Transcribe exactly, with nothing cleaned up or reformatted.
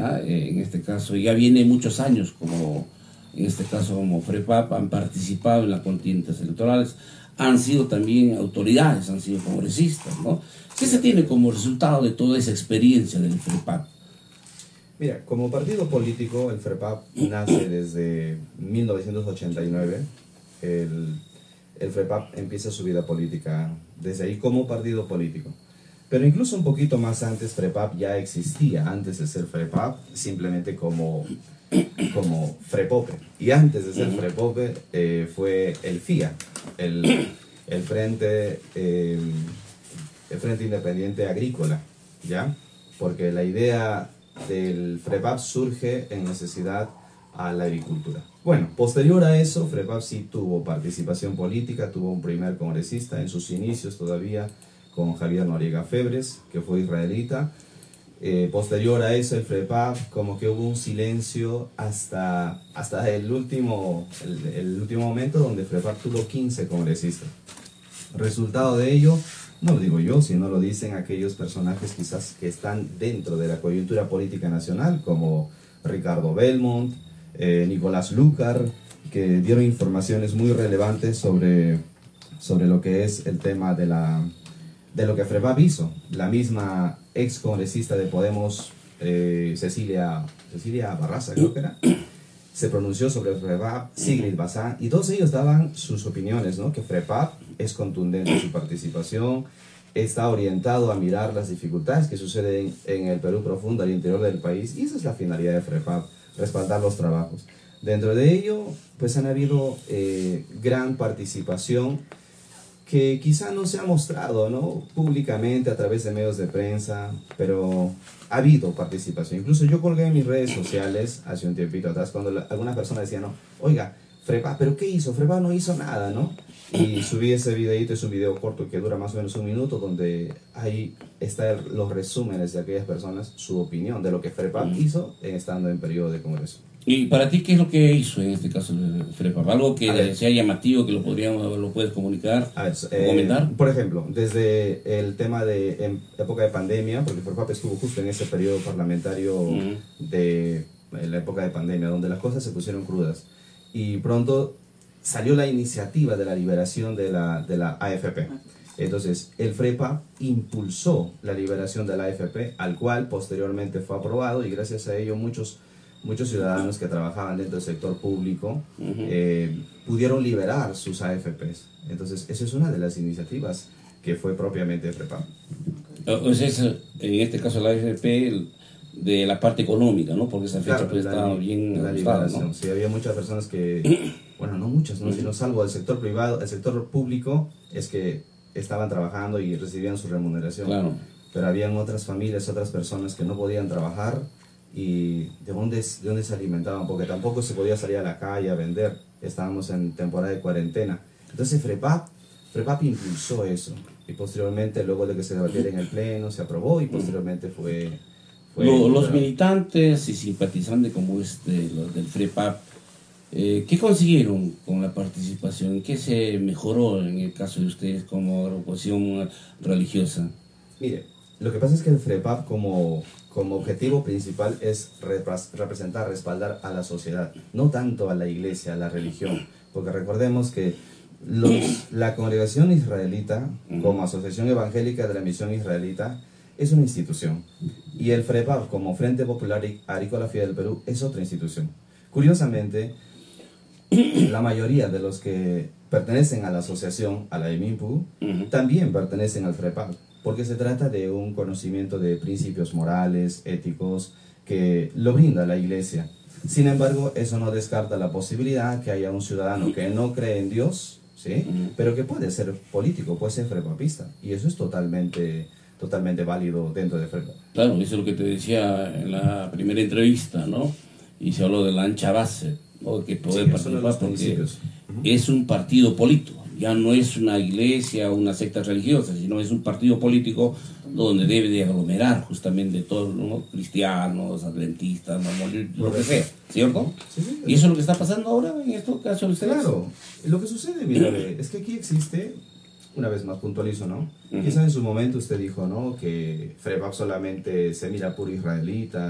¿ya? Eh, en este caso, ya viene muchos años como, en este caso como FREPAP, han participado en las contiendas electorales, han sido también autoridades, han sido congresistas, ¿no? ¿Qué se tiene como resultado de toda esa experiencia del FREPAP? Mira, como partido político, el FREPAP nace desde mil novecientos ochenta y nueve. El, el FREPAP empieza su vida política desde ahí como partido político. Pero incluso un poquito más antes, FREPAP ya existía, antes de ser FREPAP, simplemente como, como FREPOPE. Y antes de ser FREPOPE eh, fue el FIA, el, el, Frente, eh, el Frente Independiente Agrícola, ¿ya? Porque la idea del FREPAP surge en necesidad a la agricultura. Bueno, posterior a eso, FREPAP sí tuvo participación política, tuvo un primer congresista en sus inicios todavía con Javier Noriega Febres, que fue israelita. Eh, posterior a eso, el FREPAP como que hubo un silencio hasta, hasta el, último, el, el último momento donde FREPAP tuvo quince congresistas. Resultado de ello, no lo digo yo, sino lo dicen aquellos personajes quizás que están dentro de la coyuntura política nacional, como Ricardo Belmont, eh, Nicolás Lucar, que dieron informaciones muy relevantes sobre, sobre lo que es el tema de, la, de lo que FREPAP hizo. La misma ex congresista de Podemos, eh, Cecilia, Cecilia Barraza, creo que era, se pronunció sobre FREPAP, Sigrid Bazán, y todos ellos daban sus opiniones, ¿no? Que FREPAP es contundente en su participación, está orientado a mirar las dificultades que suceden en el Perú profundo, al interior del país, y esa es la finalidad de FREPAP, respaldar los trabajos. Dentro de ello, pues han habido eh, gran participación que quizá no se ha mostrado, ¿no? Públicamente a través de medios de prensa, pero ha habido participación. Incluso yo colgué en mis redes sociales hace un tiempito atrás cuando la, alguna persona decía, no, oiga, FREPAP, ¿pero qué hizo? FREPAP no hizo nada, ¿no? Y subí ese videito, es un video corto que dura más o menos un minuto, donde ahí están los resúmenes de aquellas personas, su opinión de lo que FREPAP hizo estando en periodo de congreso. ¿Y para ti qué es lo que hizo en este caso el FREPAP? ¿Algo que sea llamativo, que lo, podríamos, lo puedes comunicar a ver, eh, comentar? Por ejemplo, desde el tema de en época de pandemia, porque FREPAP estuvo justo en ese periodo parlamentario uh-huh. de la época de pandemia, donde las cosas se pusieron crudas. Y pronto salió la iniciativa de la liberación de la, de la A F P. Entonces, el FREPAP impulsó la liberación de la A F P, al cual posteriormente fue aprobado, y gracias a ello muchos, muchos ciudadanos que trabajaban dentro del sector público uh-huh. eh, pudieron liberar sus A F Pes. Entonces, esa es una de las iniciativas que fue propiamente el FREPAP. O sea, en este caso la A F P... El... de la parte económica, ¿no? Porque esa fecha claro, pues, la, estaba bien la ajustada, liberación, ¿no? Sí, había muchas personas que, bueno, no muchas, ¿no? Sino salvo el sector privado, el sector público es que estaban trabajando y recibían su remuneración. Claro. Pero habían otras familias, otras personas que no podían trabajar y ¿de dónde, de dónde se alimentaban? Porque tampoco se podía salir a la calle a vender, estábamos en temporada de cuarentena. Entonces FREPAP, FREPAP impulsó eso y posteriormente, luego de que se debatiera en el pleno, se aprobó y posteriormente fue... Fue, Lo, los pero, militantes y simpatizantes como este, los del FREPAP, eh, ¿qué consiguieron con la participación? ¿Qué se mejoró en el caso de ustedes como agrupación religiosa? Mire, lo que pasa es que el FREPAP como, como objetivo principal es representar, respaldar a la sociedad, no tanto a la iglesia, a la religión, porque recordemos que los, la congregación israelita, como asociación evangélica de la misión israelita, es una institución, y el FREPAP como Frente Popular Agrícola Fiel del Perú es otra institución. Curiosamente, la mayoría de los que pertenecen a la asociación, a la EMIMPU, uh-huh. también pertenecen al FREPAP, porque se trata de un conocimiento de principios morales, éticos, que lo brinda la iglesia. Sin embargo, eso no descarta la posibilidad que haya un ciudadano que no cree en Dios, ¿sí? Uh-huh. Pero que puede ser político, puede ser frepapista, y eso es totalmente... totalmente válido dentro de FREPAP. Claro, eso es lo que te decía en la primera entrevista, ¿no? Y se habló de la ancha base, ¿no? Que poder sí, participar porque uh-huh. es un partido político, ya no es una iglesia o una secta religiosa, sino es un partido político donde debe de aglomerar justamente todos, ¿no? Cristianos, adventistas, ¿no? Lo que sea, ¿cierto? Sí, sí, ¿y eso es lo que está pasando ahora en este caso de ustedes? Claro, lo que sucede, mira, es que aquí existe... Una vez más puntualizo, ¿no? Uh-huh. Quizá en su momento usted dijo, ¿no? Que FREPAP solamente se mira puro israelita,